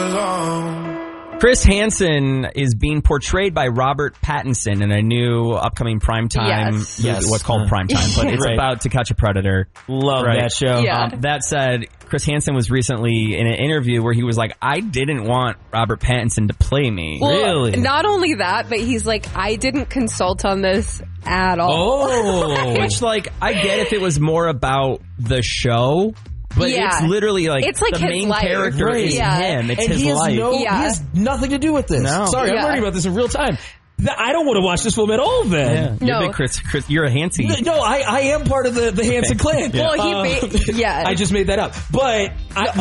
Chris Hansen is being portrayed by Robert Pattinson in a new upcoming primetime, what's called primetime, but it's about To Catch a Predator. Love that show. Yeah. That said, Chris Hansen was recently in an interview where he was like, I didn't want Robert Pattinson to play me. Well, really? Not only that, but he's like, I didn't consult on this at all. Oh. Which, like, I get if it was more about the show. But it's literally like, it's like the his main life. character is him. It's and his life. He has nothing to do with this. No. Sorry, I'm learning about this in real time. I don't want to watch this film at all then. Yeah. You're big Chris, you're a Hansen. No, I am part of the Hansen clan. Well, I just made that up. But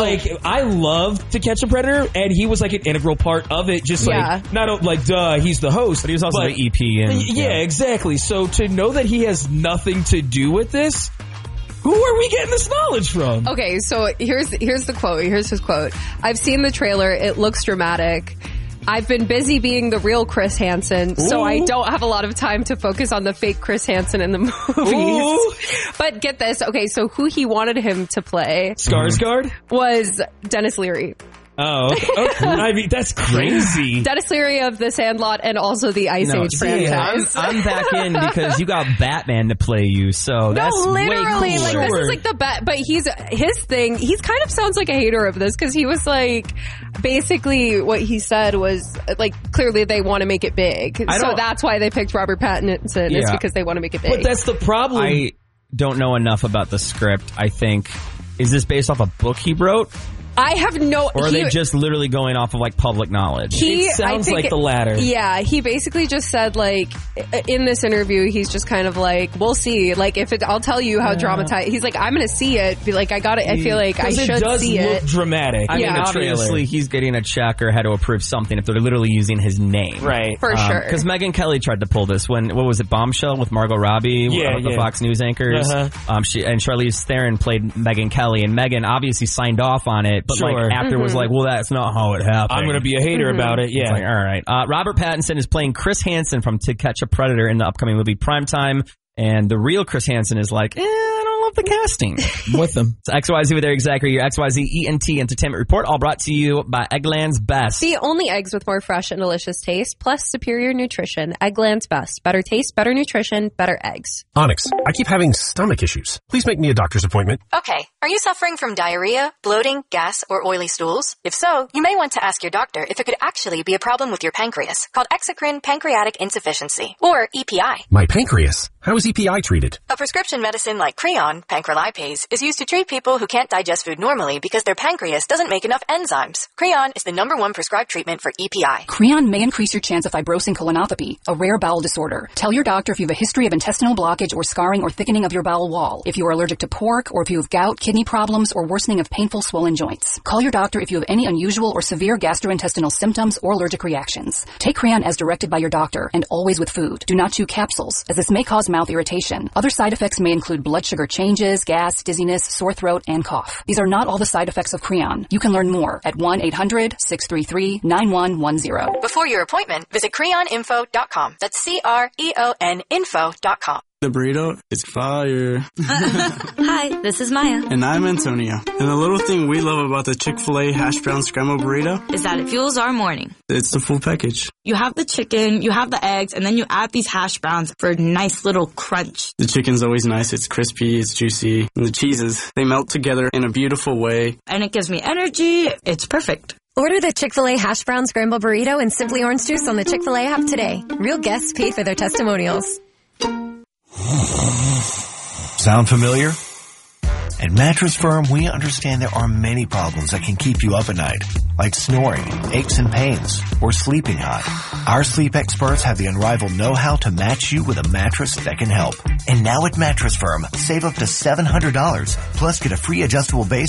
I love To Catch a Predator, and he was like an integral part of it. Just like, not like, he's the host. But he was also the EP. And, exactly. So to know that he has nothing to do with this, who are we getting this knowledge from? Okay, so here's the quote. Here's his quote. I've seen the trailer. It looks dramatic. I've been busy being the real Chris Hansen, so I don't have a lot of time to focus on the fake Chris Hansen in the movies. But get this. Okay, so who he wanted him to play Skarsgård was Dennis Leary. Oh, okay. I mean, that's crazy. Dennis Leary of The Sandlot and also the Ice Age franchise. I'm back in because you got Batman to play you, so that's literally, way cool. like, this is like the but his thing, he kind of sounds like a hater of this because he was like, basically what he said was like, clearly they want to make it big. So that's why they picked Robert Pattinson, is because they want to make it big. But that's the problem. I don't know enough about the script, I think. Is this based off a book he wrote? I have no... Or are they just literally going off of, like, public knowledge? It sounds like the latter. Yeah, he basically just said, like, in this interview, he's just kind of like, we'll see. Like, I'll tell you how dramatized... He's like, I'm going to see it. Be like, I feel like I should see it. It does look dramatic. I mean, obviously, he's getting a check or had to approve something if they're literally using his name. Right. For sure. Because Megyn Kelly tried to pull this what was it, Bombshell with Margot Robbie? The Fox News anchors. And Charlize Theron played Megyn Kelly, and Megyn obviously signed off on it, but like after was like, well, that's not how it happened. I'm going to be a hater about it. Yeah. It's like, all right. Robert Pattinson is playing Chris Hansen from To Catch a Predator in the upcoming movie Primetime. And the real Chris Hansen is like, I don't love the casting. I'm with them. It's XYZ with Eric Zachary, your XYZ ENT Entertainment Report, all brought to you by Eggland's Best. The only eggs with more fresh and delicious taste, plus superior nutrition. Eggland's Best. Better taste, better nutrition, better eggs. Onyx, I keep having stomach issues. Please make me a doctor's appointment. Okay. Are you suffering from diarrhea, bloating, gas, or oily stools? If so, you may want to ask your doctor if it could actually be a problem with your pancreas, called exocrine pancreatic insufficiency, or EPI. My pancreas? How is EPI treated? A prescription medicine like Creon, pancrelipase, is used to treat people who can't digest food normally because their pancreas doesn't make enough enzymes. Creon is the #1 prescribed treatment for EPI. Creon may increase your chance of fibrosing colonopathy, a rare bowel disorder. Tell your doctor if you have a history of intestinal blockage or scarring or thickening of your bowel wall, if you are allergic to pork, or if you have gout, kidney problems, or worsening of painful swollen joints. Call your doctor if you have any unusual or severe gastrointestinal symptoms or allergic reactions. Take Creon as directed by your doctor, and always with food. Do not chew capsules, as this may cause mouth irritation. Other side effects may include blood sugar changes, gas, dizziness, sore throat, and cough. These are not all the side effects of Creon. You can learn more at 1-800-633-9110. Before your appointment, visit creoninfo.com. That's CREON info.com. The burrito is fire. Hi, this is Maya. And I'm Antonio. And the little thing we love about the Chick-fil-A hash brown scrambled burrito is that it fuels our morning. It's the full package. You have the chicken, you have the eggs, and then you add these hash browns for a nice little crunch. The chicken's always nice. It's crispy, it's juicy. And the cheeses, they melt together in a beautiful way. And it gives me energy. It's perfect. Order the Chick-fil-A hash brown scrambled burrito and Simply Orange Juice on the Chick-fil-A app today. Real guests pay for their testimonials. Sound familiar? At Mattress Firm, we understand there are many problems that can keep you up at night, like snoring, aches and pains, or sleeping hot. Our sleep experts have the unrivaled know-how to match you with a mattress that can help. And now at Mattress Firm, save up to $700, plus get a free adjustable base